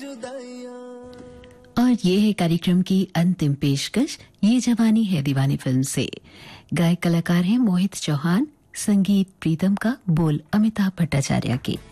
और ये है कार्यक्रम की अंतिम पेशकश, ये जवानी है दीवानी फिल्म से। गायक कलाकार हैं मोहित चौहान, संगीत प्रीतम का, बोल अमिताभ भट्टाचार्य के।